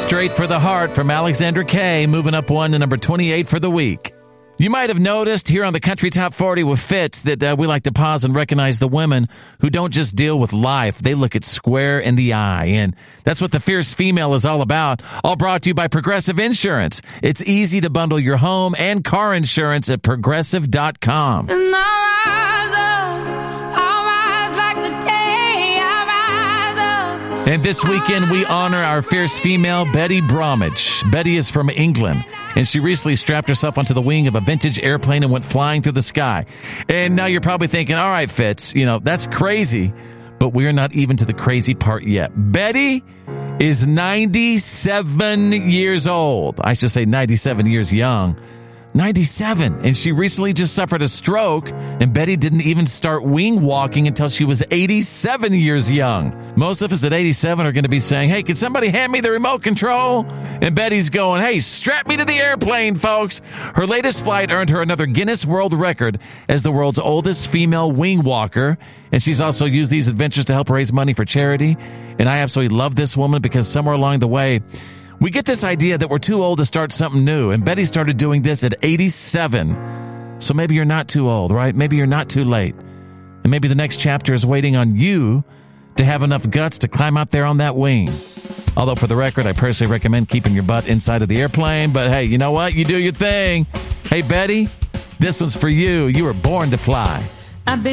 Straight for the Heart from Alexander K, moving up one to number 28 for the week. You might have noticed here on the Country Top 40 with Fitz that we like to pause and recognize the women who don't just deal with life. They look it square in the eye. And that's what the Fierce Female is all about. All brought to you by Progressive Insurance. It's easy to bundle your home and car insurance at Progressive.com. And I'll rise like the day I rise up. And this weekend, we honor our fierce female, Betty Bromwich. Betty is from England, and she recently strapped herself onto the wing of a vintage airplane and went flying through the sky. And now you're probably thinking, all right, Fitz, that's crazy, but we're not even to the crazy part yet. Betty is 97 years old. I should say 97 years young. 97, and she recently just suffered a stroke, and Betty didn't even start wing walking until she was 87 years young. Most of us at 87 are going to be saying, hey, can somebody hand me the remote control? And Betty's going, hey, strap me to the airplane, folks. Her latest flight earned her another Guinness World Record as the world's oldest female wing walker, and she's also used these adventures to help raise money for charity. And I absolutely love this woman because somewhere along the way, we get this idea that we're too old to start something new, and Betty started doing this at 87. So maybe you're not too old, right? Maybe you're not too late. And maybe the next chapter is waiting on you to have enough guts to climb out there on that wing. Although, for the record, I personally recommend keeping your butt inside of the airplane. But hey, you know what? You do your thing. Hey, Betty, this one's for you. You were born to fly.